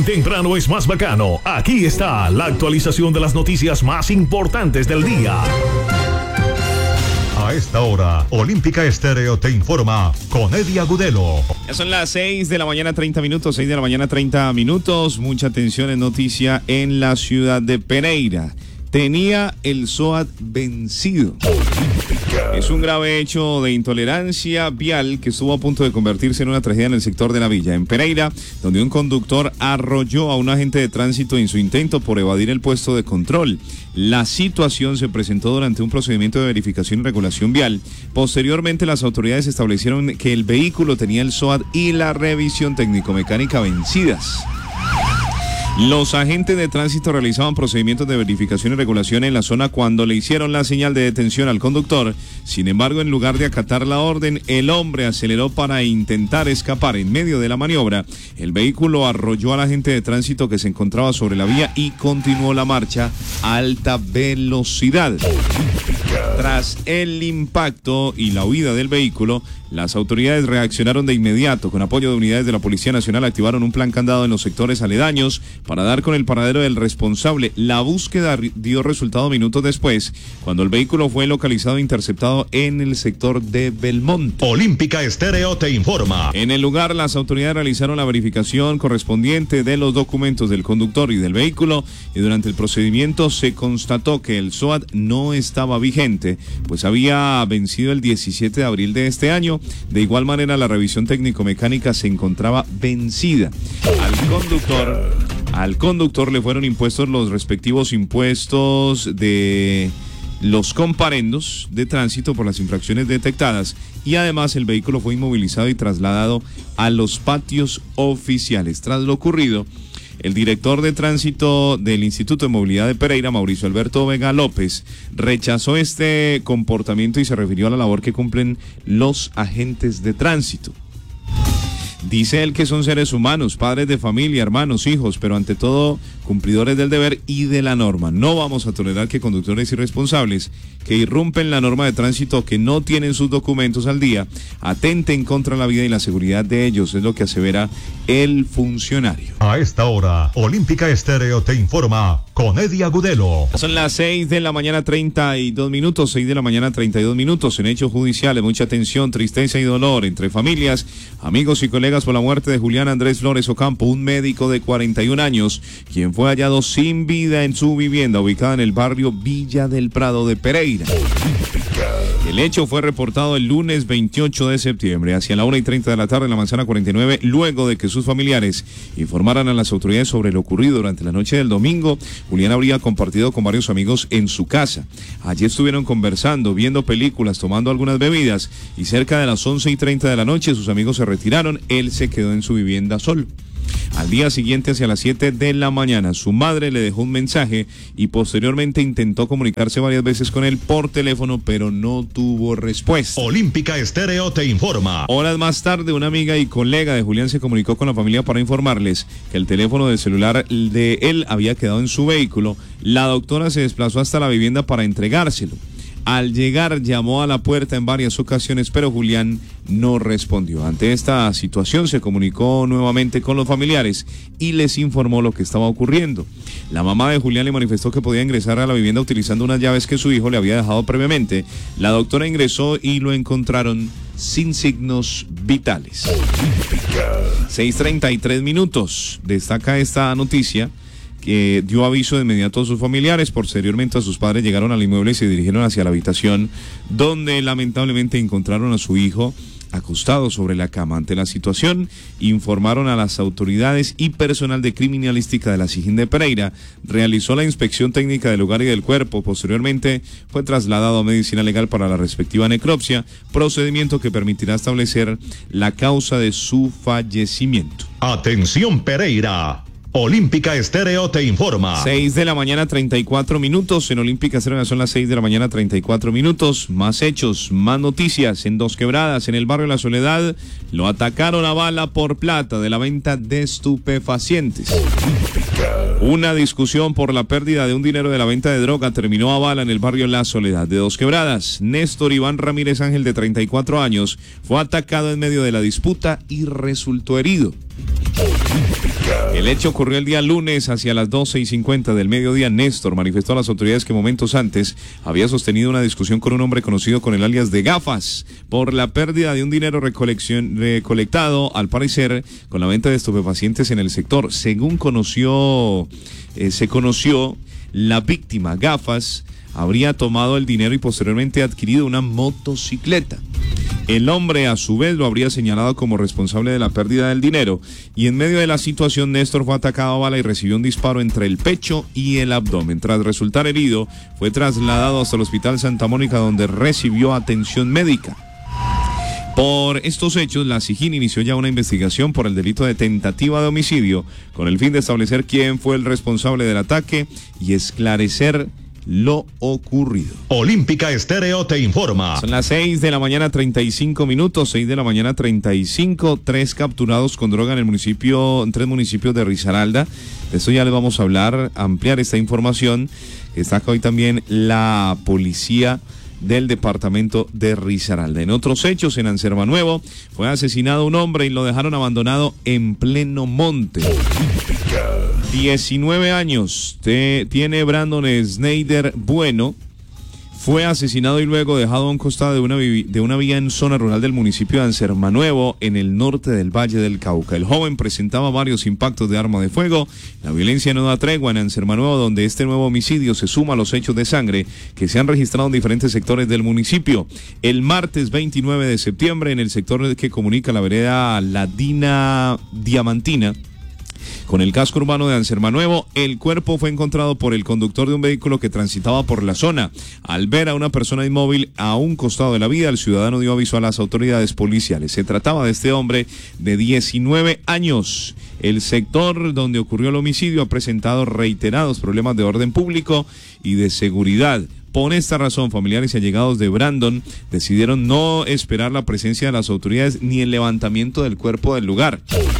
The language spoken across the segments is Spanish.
temprano es más bacano. Aquí está la actualización de las noticias más importantes del día. A esta hora, Olímpica Estéreo te informa con Eddie Agudelo. Ya son las 6 de la mañana 30 minutos, 6 de la mañana 30 minutos. Mucha atención en noticia en la ciudad de Pereira. Tenía el SOAT vencido. Es un grave hecho de intolerancia vial que estuvo a punto de convertirse en una tragedia en el sector de la Villa, en Pereira, donde un conductor arrolló a un agente de tránsito en su intento por evadir el puesto de control. La situación se presentó durante un procedimiento de verificación y regulación vial. Posteriormente, las autoridades establecieron que el vehículo tenía el SOAT y la revisión técnico-mecánica vencidas. Los agentes de tránsito realizaban procedimientos de verificación y regulación en la zona cuando le hicieron la señal de detención al conductor. Sin embargo, en lugar de acatar la orden, el hombre aceleró para intentar escapar. En medio de la maniobra, el vehículo arrolló al agente de tránsito que se encontraba sobre la vía y continuó la marcha a alta velocidad. Tras el impacto y la huida del vehículo, las autoridades reaccionaron de inmediato. Con apoyo de unidades de la Policía Nacional activaron un plan candado en los sectores aledaños para dar con el paradero del responsable. La búsqueda dio resultado minutos después, cuando el vehículo fue localizado e interceptado en el sector de Belmonte. Olímpica Estéreo te informa. En el lugar, las autoridades realizaron la verificación correspondiente de los documentos del conductor y del vehículo, y durante el procedimiento se constató que el SOAT no estaba vigente, pues había vencido el 17 de abril de este año. De igual manera, la revisión técnico-mecánica se encontraba vencida. Al conductor le fueron impuestos los respectivos impuestos de los comparendos de tránsito por las infracciones detectadas, y además el vehículo fue inmovilizado y trasladado a los patios oficiales. Tras lo ocurrido, el director de tránsito del Instituto de Movilidad de Pereira, Mauricio Alberto Vega López, rechazó este comportamiento y se refirió a la labor que cumplen los agentes de tránsito. Dice él que son seres humanos, padres de familia, hermanos, hijos, pero ante todo cumplidores del deber y de la norma. No vamos a tolerar que conductores irresponsables que irrumpen la norma de tránsito, que no tienen sus documentos al día, atenten contra la vida y la seguridad de ellos, es lo que asevera el funcionario. A esta hora, Olímpica Estéreo te informa con Eddie Agudelo. Son las 6 de la mañana 32 minutos, 6 de la mañana 32 minutos. En hechos judiciales, mucha tensión, tristeza y dolor entre familias, amigos y colegas por la muerte de Julián Andrés Flores Ocampo, un médico de 41 años, quien fue hallado sin vida en su vivienda ubicada en el barrio Villa del Prado de Pereira. El hecho fue reportado el lunes 28 de septiembre hacia la 1:30 de la tarde en la manzana 49, luego de que sus familiares informaran a las autoridades sobre lo ocurrido. Durante la noche del domingo, Julián habría compartido con varios amigos en su casa. Allí estuvieron conversando, viendo películas, tomando algunas bebidas, y cerca de las 11:30 de la noche sus amigos se retiraron. Él se quedó en su vivienda solo. Al día siguiente, hacia las 7 de la mañana, su madre le dejó un mensaje y posteriormente intentó comunicarse varias veces con él por teléfono, pero no tuvo respuesta. Olímpica Estéreo te informa. Horas más tarde, una amiga y colega de Julián se comunicó con la familia para informarles que el teléfono del celular de él había quedado en su vehículo. La doctora se desplazó hasta la vivienda para entregárselo. Al llegar, llamó a la puerta en varias ocasiones, pero Julián no respondió. Ante esta situación, se comunicó nuevamente con los familiares y les informó lo que estaba ocurriendo. La mamá de Julián le manifestó que podía ingresar a la vivienda utilizando unas llaves que su hijo le había dejado previamente. La doctora ingresó y lo encontraron sin signos vitales. 6:33 minutos. Destaca esta noticia, que dio aviso de inmediato a sus familiares. Posteriormente, a sus padres llegaron al inmueble y se dirigieron hacia la habitación, donde lamentablemente encontraron a su hijo acostado sobre la cama. Ante la situación, informaron a las autoridades, y personal de criminalística de la SIJIN de Pereira realizó la inspección técnica del lugar y del cuerpo. Posteriormente fue trasladado a medicina legal para la respectiva necropsia, procedimiento que permitirá establecer la causa de su fallecimiento. Atención Pereira. Olímpica Estéreo te informa. 6 de la mañana 34 minutos. En Olímpica Estéreo son las 6 de la mañana 34 minutos. Más hechos, más noticias. En Dos Quebradas, en el barrio La Soledad, lo atacaron a bala por plata de la venta de estupefacientes. Una discusión por la pérdida de un dinero de la venta de droga terminó a bala en el barrio La Soledad de Dos Quebradas. Néstor Iván Ramírez Ángel, de 34 años, fue atacado en medio de la disputa y resultó herido. El hecho ocurrió el día lunes hacia las 12:50 del mediodía. Néstor manifestó a las autoridades que momentos antes había sostenido una discusión con un hombre conocido con el alias de Gafas por la pérdida de un dinero recolectado, al parecer, con la venta de estupefacientes en el sector. Según se conoció, la víctima, Gafas, habría tomado el dinero y posteriormente adquirido una motocicleta. El hombre, a su vez, lo habría señalado como responsable de la pérdida del dinero, y en medio de la situación, Néstor fue atacado a bala y recibió un disparo entre el pecho y el abdomen. Tras resultar herido, fue trasladado hasta el Hospital Santa Mónica, donde recibió atención médica. Por estos hechos, la SIJIN inició ya una investigación por el delito de tentativa de homicidio, con el fin de establecer quién fue el responsable del ataque y esclarecer lo ocurrido. Olímpica Estéreo te informa. Son las 6:35 a.m, 6:35, 3 capturados con droga en 3 municipios de Risaralda. De eso ya le vamos a hablar, ampliar esta información. Está acá hoy también la policía del departamento de Risaralda. En otros hechos, en Ansermanuevo, fue asesinado un hombre y lo dejaron abandonado en pleno monte. 19 años tiene Brandon Snyder Bueno. Fue asesinado y luego dejado a un costado de una vía en zona rural del municipio de Ansermanuevo, en el norte del Valle del Cauca. El joven presentaba varios impactos de arma de fuego. La violencia no da tregua en Ansermanuevo, donde este nuevo homicidio se suma a los hechos de sangre que se han registrado en diferentes sectores del municipio. El martes 29 de septiembre, en el sector que comunica la vereda Ladina Diamantina con el casco urbano de Ansermanuevo, el cuerpo fue encontrado por el conductor de un vehículo que transitaba por la zona. Al ver a una persona inmóvil a un costado de la vía, el ciudadano dio aviso a las autoridades policiales. Se trataba de este hombre de 19 años. El sector donde ocurrió el homicidio ha presentado reiterados problemas de orden público y de seguridad. Por esta razón, familiares y allegados de Brandon decidieron no esperar la presencia de las autoridades ni el levantamiento del cuerpo del lugar.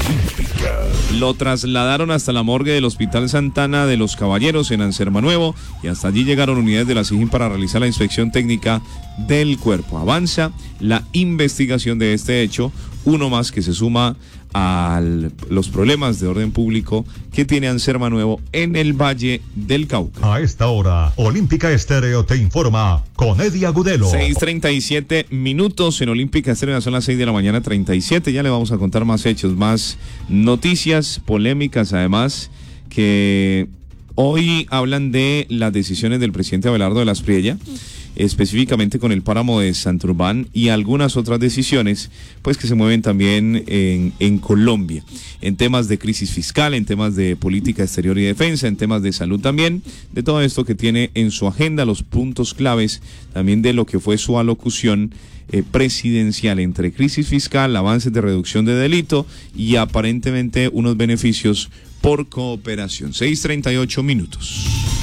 Lo trasladaron hasta la morgue del Hospital Santana de los Caballeros en Ansermanuevo, y hasta allí llegaron unidades de la SIJIN para realizar la inspección técnica del cuerpo. Avanza la investigación de este hecho, uno más que se suma a los problemas de orden público que tiene Ansermanuevo en el Valle del Cauca. A esta hora, Olímpica Estéreo te informa con Eddie Agudelo. 6:37 en Olímpica Estéreo, son las 6:37 a.m. Ya le vamos a contar más hechos, más noticias polémicas, además, que hoy hablan de las decisiones del presidente Abelardo de la Espriella, específicamente con el páramo de Santurbán, y algunas otras decisiones pues que se mueven también en Colombia, en temas de crisis fiscal, en temas de política exterior y defensa, en temas de salud también, de todo esto que tiene en su agenda, los puntos claves también de lo que fue su alocución presidencial, entre crisis fiscal, avances de reducción de delito y aparentemente unos beneficios por cooperación. 6:38 a.m.